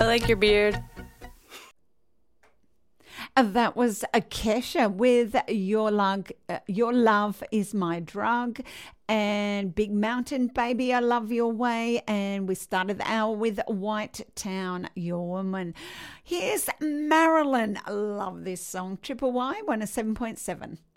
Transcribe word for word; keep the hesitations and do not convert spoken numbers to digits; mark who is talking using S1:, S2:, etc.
S1: I like your beard.
S2: Uh, That was a Kesha with Your Love, uh, Your Love is My Drug, and Big Mountain Baby, I Love Your Way. And we started the hour with White Town, Your Woman. Here's Marilyn. I love this song. Triple Y one oh seven point seven.